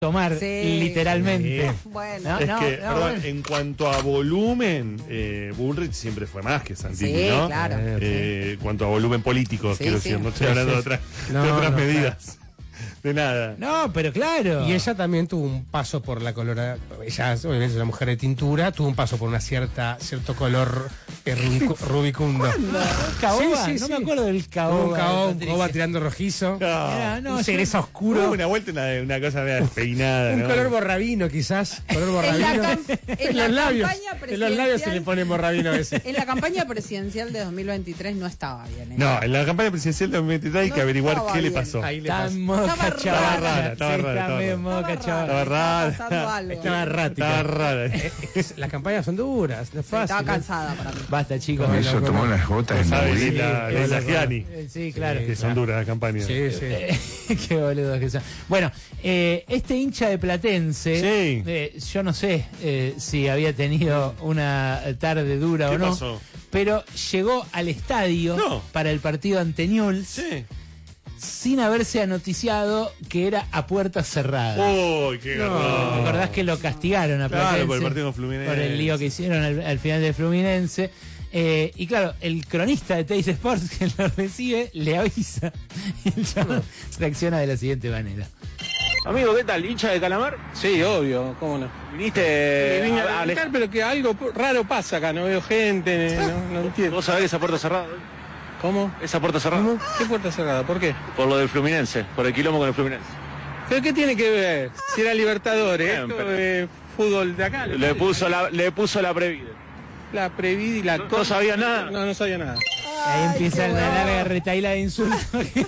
tomar, literalmente. Sí. Bueno. Perdón, bueno. en cuanto a volumen, Bullrich siempre fue más que Santini, Sí, ¿no? claro. En cuanto a volumen político, Sí, quiero sí. decir, no estoy hablando de otras medidas. De nada. No, pero claro. Y ella también tuvo un paso por la color. Ella obviamente es una mujer de tintura, tuvo un paso por cierto color rubicundo. Caoba, Sí, no sí. me acuerdo del Tuvo caoba. un caoba tirando rojizo. No, Cereza Hubo oscuro. una vuelta, una cosa media despeinada, Un ¿no? color borrabino, quizás. Color borrabino. En la los labios. campaña En los labios se le pone borrabino a veces. En la campaña presidencial de 2023 no estaba bien. No, en la campaña presidencial de 2023 hay No que averiguar estaba qué le bien. pasó. Ahí le Está pasa. en modo Estaba cachava. rara, estaba Sí, rara, está estaba medio rara. en modo cachava. Estaba rara. pasando algo. Estaba errática. Estaba rara. Las campañas son duras, no es fácil. Estaba cansada para mí. Basta, chicos. Con Eso tomó unas gotas No en sabe Mauricio. la Gianni, Sí, claro. que son duras las campañas. Sí, sí. Qué boludos que son. Bueno, este hincha de Platense, yo no sé si había tenido una tarde dura ¿Qué o no, pasó? pero llegó al estadio para el partido ante Newell's Sí. sin haberse anoticiado que era a puertas cerradas. Uy, qué garrón. ¿Te acordás que lo castigaron a Platense? Claro, por el partido con Fluminense. Por el lío que hicieron al final del Fluminense. Y claro, el cronista de Teis Sports que lo recibe le avisa y el chabón reacciona de la siguiente manera. Amigo, ¿qué tal? ¿Hincha de Calamar? Sí, obvio, cómo no. Viniste Vine a visitar, pero que algo raro pasa acá, no veo gente, no entiendo. ¿Vos sabés que esa puerta cerrada? ¿Cómo? ¿Esa puerta cerrada? ¿Cómo? ¿Qué puerta cerrada? ¿Por qué? Por lo del Fluminense, por el quilombo con el Fluminense. ¿Pero qué tiene que ver? Si era Libertadores, Bien, esto pero- de fútbol de acá. Le puso la previda. La Previd y la... ¿No sabía nada? No sabía nada. Ahí empieza una larga retaíla de insultos que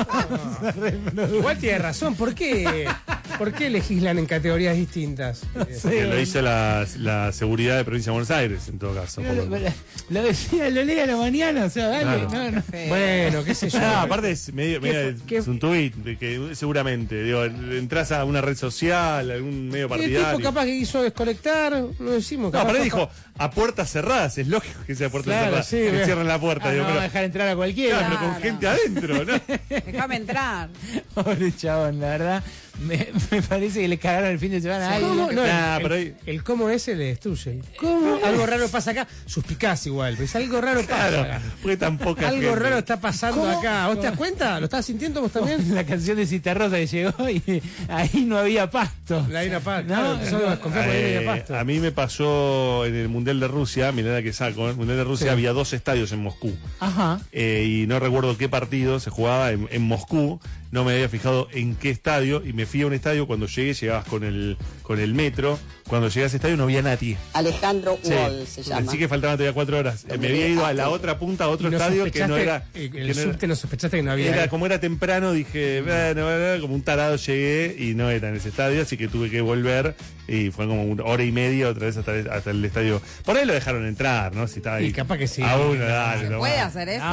Igual tiene razón, ¿por qué legislan en categorías distintas? Que lo dice la seguridad de Provincia de Buenos Aires, en todo caso. Lo decía, lo leí a la mañana, o sea, dale. Claro. No. Bueno, qué sé yo. No, aparte es medio es un tuit de que seguramente, digo, entras a una red social, algún medio Y el partidario. tipo capaz que quiso desconectar, no decimos. No, capaz pero él capaz- dijo a puertas cerradas, es lógico que sea a puertas Claro, cerradas, sí, que bien. cierren la puerta, digo, No va a pero, dejar entrar a cualquiera. claro, pero con gente adentro, ¿no? Déjame entrar. Pobre chabón, la verdad. Me parece que le cagaron el fin de semana a ¿Cómo? alguien. No, Nah, el, pero el- ahí- el cómo ese le destruye. ¿Cómo? Algo raro pasa acá. Suspicaz igual, pues algo raro pasa Claro, acá. porque tan poca Algo gente. raro está pasando acá. ¿Vos te das cuenta? ¿Lo estás sintiendo vos también? La canción de Citarrosa que llegó y ahí no había pasto. La Ina Paz. No, Claro, empezó a desconfiar por la Ina Pasto. A mí me pasó en el Mundial de Rusia, mirá la que saco, en el Mundial de Rusia Sí. había 2 estadios en Moscú. Ajá. Y no recuerdo qué partido se jugaba en Moscú, no me había fijado en qué estadio, y me fui a un estadio, cuando llegué, llegabas con el metro, cuando llegué a ese estadio no había nadie. Alejandro Sí. Wall se llama. Así que faltaban todavía 4 horas. Me había ido a la otra punta, a otro Y no estadio que no sospechaste- era... El que no era- subte no sospechaste que no había. era, como era temprano, dije, bueno, como un tarado llegué y no era en ese estadio, así que tuve que volver y fue como una hora y media otra vez hasta el estadio. Por ahí lo dejaron entrar, ¿no? Si estaba ahí. Y capaz que sí. A uno, dale. ¿Se no puede más. hacer eso?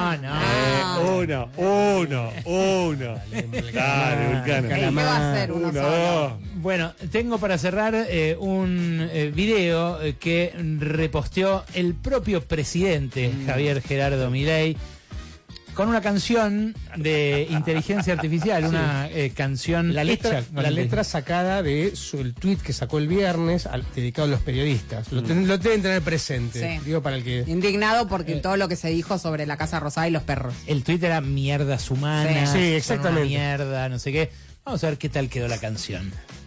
No. Uno. Dale, Vulcano. ¿Qué va a hacer uno Uno, solo? dos. Bueno, tengo para cerrar un video que reposteó el propio presidente Javier Gerardo Milei con una canción de inteligencia artificial, una canción La letra, hecha con la letra sacada de el tweet que sacó el viernes dedicado a los periodistas. Lo deben tener presente. Sí. Digo, para el que. Indignado porque todo lo que se dijo sobre la Casa Rosada y los perros. El tweet era mierdas humanas. Sí, exactamente. son una mierda, no sé qué. Vamos a ver qué tal quedó la canción.